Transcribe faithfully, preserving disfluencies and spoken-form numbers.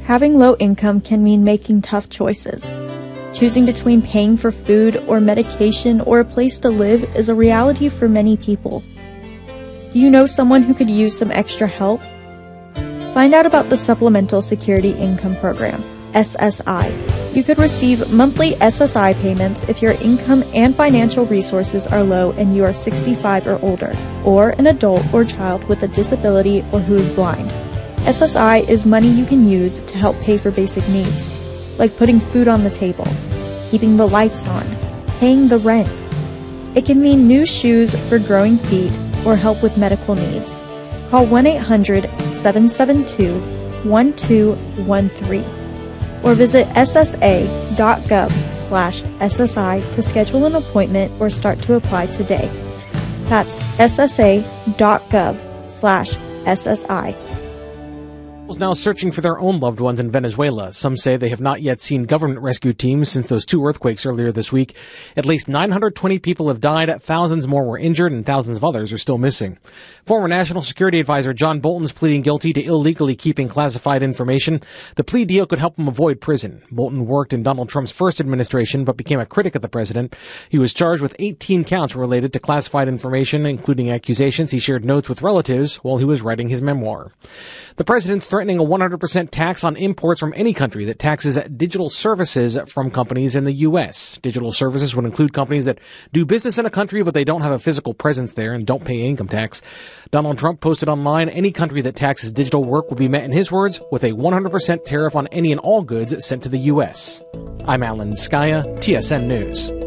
Having low income can mean making tough choices. Choosing between paying for food or medication or a place to live is a reality for many people. Do you know someone who could use some extra help? Find out about the Supplemental Security Income Program, S S I. You could receive monthly S S I payments if your income and financial resources are low and you are sixty-five or older, or an adult or child with a disability or who is blind. S S I is money you can use to help pay for basic needs, like putting food on the table, keeping the lights on, paying the rent. It can mean new shoes for growing feet or help with medical needs. Call one eight hundred, seven seven two, one two one three or visit ssa.gov slash SSI to schedule an appointment or start to apply today. That's ssa.gov slash SSI. Now searching for their own loved ones in Venezuela. Some say they have not yet seen government rescue teams since those two earthquakes earlier this week. At least nine hundred twenty people have died, thousands more were injured, and thousands of others are still missing. Former National Security Advisor John Bolton is pleading guilty to illegally keeping classified information. The plea deal could help him avoid prison. Bolton worked in Donald Trump's first administration, but became a critic of the president. He was charged with eighteen counts related to classified information, including accusations he shared notes with relatives while he was writing his memoir. The president's threatening a one hundred percent tax on imports from any country that taxes digital services from companies in the U S. Digital services would include companies that do business in a country, but they don't have a physical presence there and don't pay income tax. Donald Trump posted online, any country that taxes digital work will be met, in his words, with a one hundred percent tariff on any and all goods sent to the U S. I'm Alan Skaya, T S N News.